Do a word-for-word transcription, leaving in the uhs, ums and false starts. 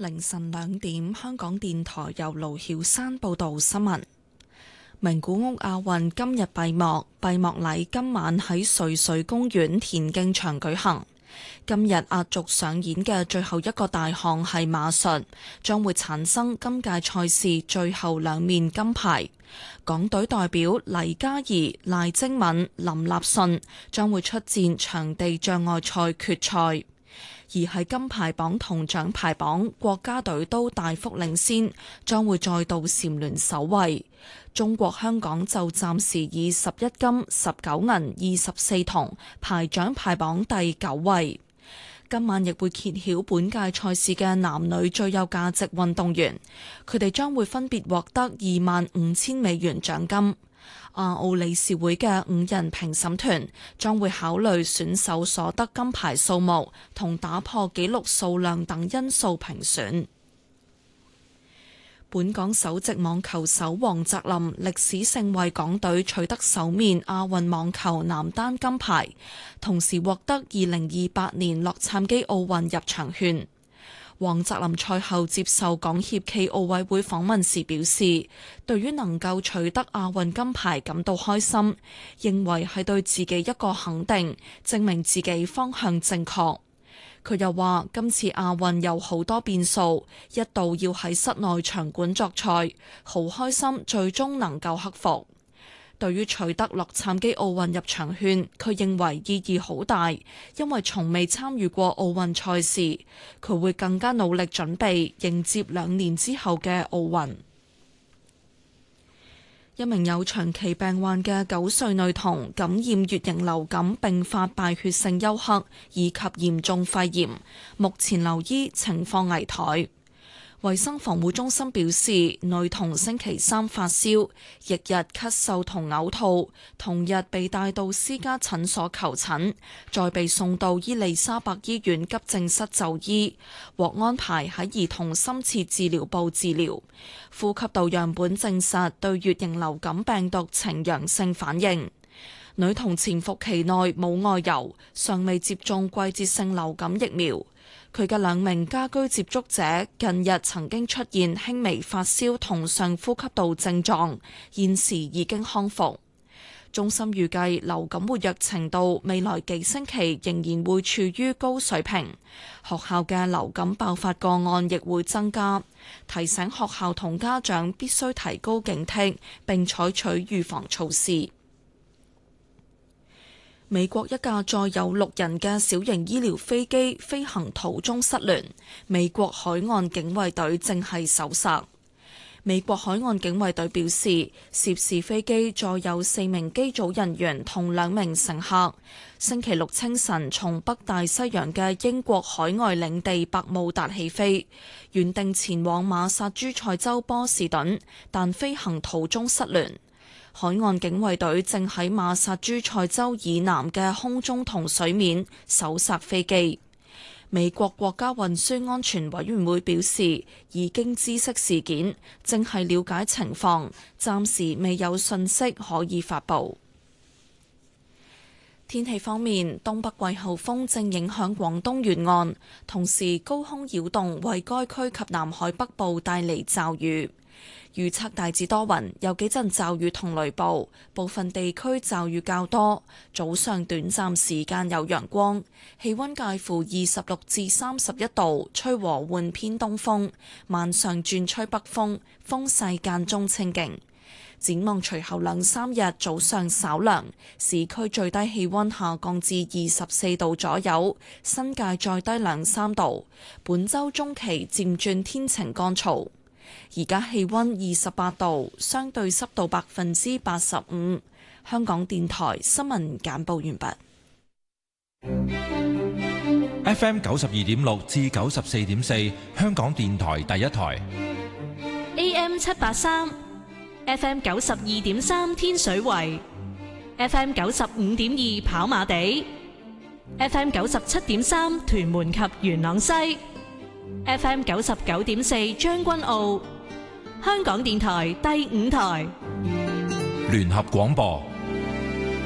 凌晨兩點，香港電台由盧曉山報道新聞。名古屋亞運今日閉幕，閉幕禮今晚喺瑞穗公園田徑場舉行。今日壓軸上演嘅最後一個大項係馬術，將會產生今屆賽事最後兩面金牌。港隊代表黎嘉儀、賴晶敏、林立信將會出戰場地障礙賽決賽。而喺金牌榜同獎牌榜，國家隊都大幅領先，將會再度蟬聯首位。中國香港就暫時以十一金、十九銀、二十四銅排獎牌榜第九位。今晚亦會揭曉本屆賽事嘅男女最有價值運動員，佢哋將會分別獲得二萬五千美元獎金。亞奧理事會嘅五人評審團將會考慮選手所得金牌數目同打破紀錄數量等因素評選。本港首席網球手黃澤林歷史性為港隊取得首面亞運網球男單金牌，同時獲得二零二八年洛杉磯奧運入場券。黃澤林賽後接受港協暨奧委會訪問時表示，對於能夠取得亞運金牌感到開心，認為係對自己一個肯定，證明自己方向正確。佢又話，今次亞運有好多變數，一度要喺室內場館作賽，好開心最終能夠克服。對於取得洛杉磯奧運入場券，佢認為意義好大，因為從未參與過奧運賽事，佢會更加努力準備迎接兩年之後嘅奧運。一名有長期病患嘅九歲女童感染乙型流感並發敗血性休克以及嚴重肺炎，目前留醫，情況危殆。衛生防護中心表示，女童星期三發燒，翌日咳嗽同嘔吐，同日被帶到私家診所求診，再被送到伊利沙伯醫院急症室就醫，獲安排喺兒童深切治療部治療。呼吸道樣本證實對乙型流感病毒呈陽性反應。女童潛伏期內冇外遊，尚未接種季節性流感疫苗。佢嘅兩名家居接觸者近日曾經出現輕微發燒同上呼吸道症狀，現時已經康復。中心預計流感活躍程度未來幾星期仍然會處於高水平，學校嘅流感爆發個案亦會增加，提醒學校同家長必須提高警惕並採取預防措施。美國一架載有六人嘅小型醫療飛機飛行途中失聯，美國海岸警衛隊正係搜索。美國海岸警衛隊表示，涉事飛機載有四名機組人員同兩名乘客，星期六清晨從北大西洋嘅英國海外領地百慕達起飛，原定前往馬薩諸塞州波士頓，但飛行途中失聯。海岸警衛隊正喺馬薩諸塞州以南嘅空中同水面搜索飛機。美國國家運輸安全委員會表示，已經知悉事件，正係了解情況，暫時未有信息可以發布。天氣方面，東北季候風正影響廣東沿岸，同時高空擾動為該區及南海北部帶嚟驟雨。預測大致多雲，有幾陣驟雨同雷暴，部分地區驟雨較多。早上短暫時間有陽光，氣溫介乎二十六至三十一度，吹和緩偏東風。晚上轉吹北風，風勢間中清勁。展望隨後兩三日早上稍涼，市區最低氣溫下降至二十四度左右，新界再低兩三度。本週中期漸轉天晴乾燥。而家氣溫二十八度，相對濕度百分之八十五。香港電台新聞簡報完畢。 F M 九十二點六至九十四點四，香港電台第一台。 A M 七八三，F M 九十二點三天水圍，F M 九十五點二跑馬地，F M 九十七點三屯門及元朗西。F M 九十九點四將軍澳，香港電台第五台聯合廣播。